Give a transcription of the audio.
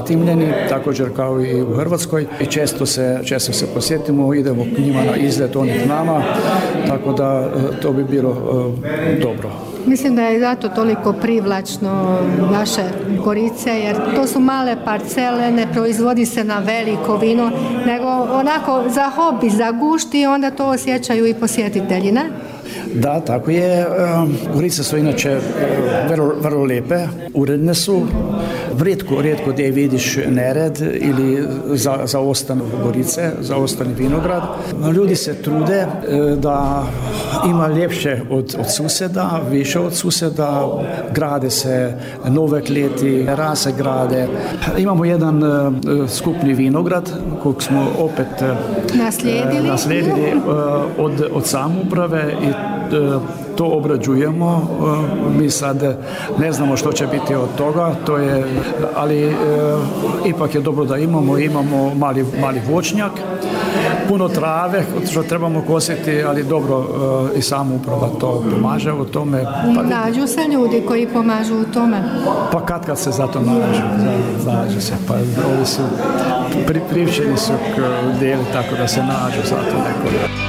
Timljeni, također kao i u Hrvatskoj, i često se posjetimo, idemo k njima na izlet, oni k nama, tako da to bi bilo dobro. Mislim da je zato toliko privlačno naše Gorice, jer to su male parcele, ne proizvodi se na veliko vino, nego onako za hobi, za gušt, i onda to osjećaju i posjetitelji, ne? Da, tako je. Gorice su inače vrlo lijepe, uredne su. Rijetko gdje vidiš nered ili zaostane Gorice, zaostane vinograd. Ljudi se trude da ima ljepše od susjeda, više od susjeda, grade se nove kleti, rase grade. Imamo jedan skupni vinograd kojeg smo opet naslijedili od samouprave i to obrađujemo. Mi sad ne znamo što će biti od toga, ali ipak je dobro da imamo mali voćnjak, puno trave što trebamo kositi, ali dobro, i samouprava to pomaže u tome. Nađu se ljudi koji pomažu u tome? Pa kad se za to nađu se, pa ovi su privčeni su k dijeli, tako da se nađu za to neko.